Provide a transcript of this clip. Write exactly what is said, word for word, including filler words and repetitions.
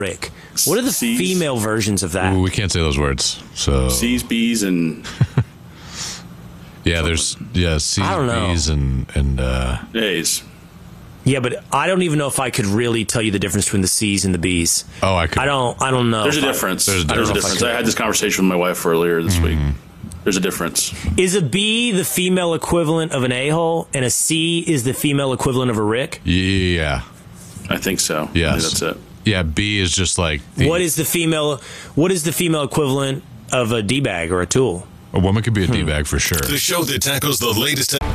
Rick. What are the C's. female versions of that? Ooh, we can't say those words. So C's, B's, and yeah, there's yeah C's, I don't know. B's, and and uh, A's. Yeah, but I don't even know if I could really tell you the difference between the C's and the B's. oh, I could. I don't. I don't know. There's a if I- difference. There's a There's a difference. difference. I had this conversation with my wife earlier this week. There's a difference. Is a B the female equivalent of an a-hole, and a C is the female equivalent of a Rick? Yeah. I think so. I Yes. think that's it. Yeah. B is just like the, What is the female? What is the female equivalent of a D-bag or a tool? a woman could be a D bag for sure. The show that tackles the latest.